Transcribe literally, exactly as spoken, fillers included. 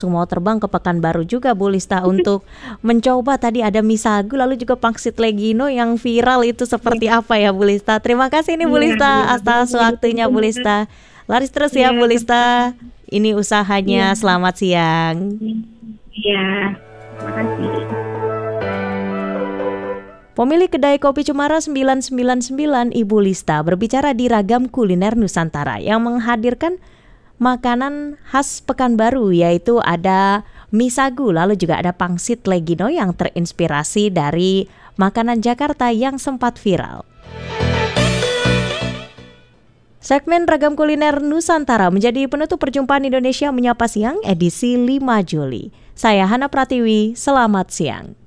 mau terbang ke Pekanbaru juga Bu Lista untuk mencoba tadi ada mie sagu lalu juga pangsit Legino yang viral itu seperti Iya. apa ya Bu Lista. Terima kasih nih Bu Iya iya, Lista betul atas betul waktunya Bu bener. Lista. Laris terus Iya, ya Bu sama-sama. Lista. Ini Iya. usahanya. Selamat siang. Iya, makasih. Pemilik kedai kopi Cemara sembilan sembilan sembilan Ibu Lista berbicara di Ragam Kuliner Nusantara yang menghadirkan makanan khas Pekanbaru, yaitu ada mie sagu, lalu juga ada pangsit Legino yang terinspirasi dari makanan Jakarta yang sempat viral. Segmen Ragam Kuliner Nusantara menjadi penutup perjumpaan Indonesia Menyapa Siang edisi lima Juli. Saya Hana Pratiwi, selamat siang.